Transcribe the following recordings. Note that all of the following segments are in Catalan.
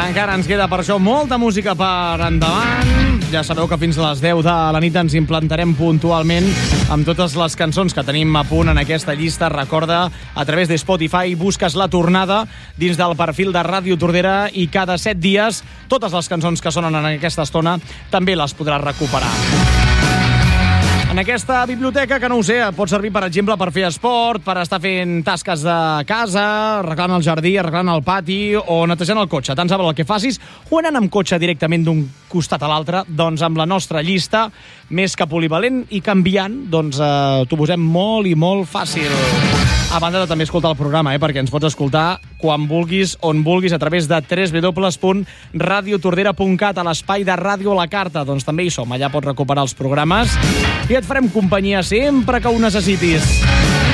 Encara ens queda per això molta música per endavant. Ja sabeu que fins a les 10 de la nit ens implantarem puntualment amb totes les cançons que tenim a punt en aquesta llista. Recorda, a través de Spotify busques La Tornada dins del perfil de Ràdio Tordera i cada 7 dies totes les cançons que sonen en aquesta estona també les podràs recuperar. En aquesta biblioteca, que no ho sé, pot servir, per exemple, per fer esport, per estar fent tasques de casa, arreglant el jardí, arreglant el pati o netejant el cotxe. Tant val el que facis, o anant amb cotxe directament d'un costat a l'altre, doncs amb la nostra llista, més que polivalent i canviant, doncs t'ho posem molt i molt fàcil. A banda de també escoltar el programa, perquè ens pots escoltar quan vulguis, on vulguis, a través de www.radiotordera.cat, a l'espai de Ràdio a la Carta. Doncs també hi som, allà pots recuperar els programes i et farem companyia sempre que ho necessitis.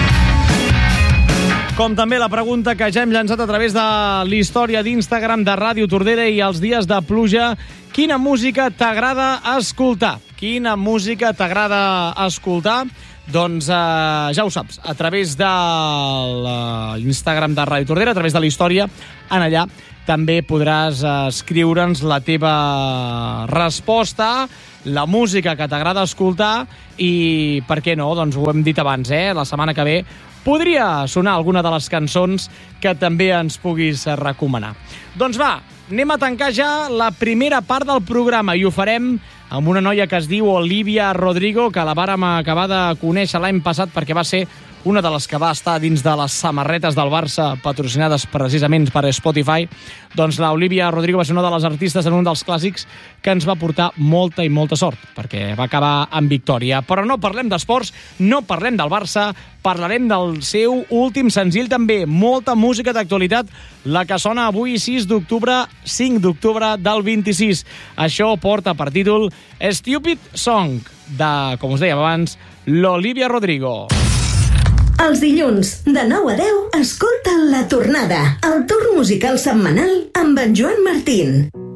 Com també la pregunta que ja hem llançat a través de l'història d'Instagram de Ràdio Tordera i els dies de pluja: quina música t'agrada escoltar? Quina música t'agrada escoltar? Doncs ja ho saps, a través de l'Instagram de Ràdio Tordera, a través de la història, en allà també podràs escriure'ns la teva resposta, la música que t'agrada escoltar i, per què no, doncs ho hem dit abans, la setmana que ve podria sonar alguna de les cançons que també ens puguis recomanar. Doncs va, anem a tancar ja la primera part del programa i ho farem amb una noia que es diu Olivia Rodrigo, que la vàrem acabar de conèixer l'any passat perquè va ser una de les que va estar dins de les samarretes del Barça patrocinades precisament per Spotify. Doncs la Olivia Rodrigo va ser una de les artistes en un dels clàssics que ens va portar molta i molta sort, perquè va acabar amb victòria. Però no parlem d'esports, no parlem del Barça, parlarem del seu últim senzill també, molta música d'actualitat, la que sona avui 5 d'octubre del 26. Això porta per títol Stupid Song, de, com us dèiem abans, l'Olivia Rodrigo. Els dilluns, de 9 a 10, escolta La Tornada, el torn musical setmanal amb en Joan Martín.